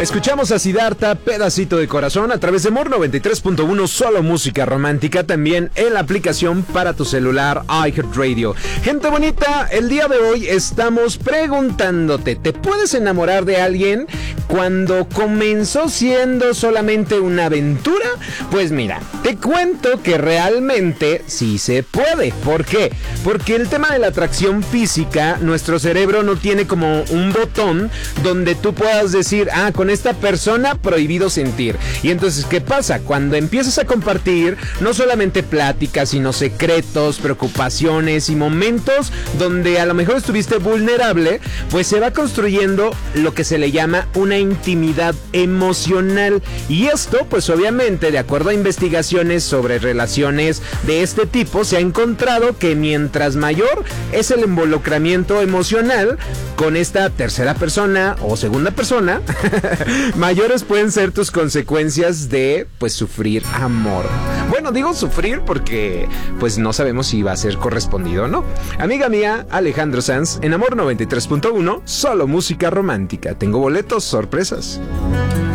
Escuchamos a Siddhartha, Pedacito de Corazón, a través de Amor 93.1, solo música romántica, también en la aplicación para tu celular iHeartRadio. Gente bonita, el día de hoy estamos preguntándote, ¿te puedes enamorar de alguien cuando comenzó siendo solamente una aventura? Pues mira, te cuento que realmente sí se puede. ¿Por qué? Porque el tema de la atracción física, nuestro cerebro no tiene como un botón donde tú puedas decir, con esta persona prohibido sentir. Y entonces, ¿qué pasa? Cuando empiezas a compartir no solamente pláticas, sino secretos, preocupaciones y momentos donde a lo mejor estuviste vulnerable, pues se va construyendo lo que se le llama una intimidad emocional. Y esto, pues obviamente, de acuerdo a investigaciones sobre relaciones de este tipo, se ha encontrado que mientras mayor es el involucramiento emocional con esta tercera persona o segunda persona, mayores pueden ser tus consecuencias de, pues, sufrir amor. Bueno, digo sufrir porque, pues, no sabemos si va a ser correspondido o no. Amiga mía, Alejandro Sanz, en Amor 93.1, solo música romántica. Tengo boletos sorpresas.